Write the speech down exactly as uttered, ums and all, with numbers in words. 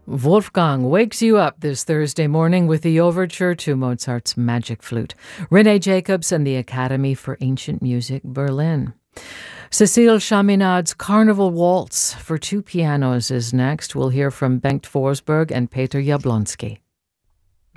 Wolfgang wakes you up this Thursday morning with the overture to Mozart's Magic Flute. Renee Jacobs and the Academy for Ancient Music, Berlin. Cecile Chaminade's Carnival Waltz for two pianos is next. We'll hear from Bengt Forsberg and Peter Jablonski.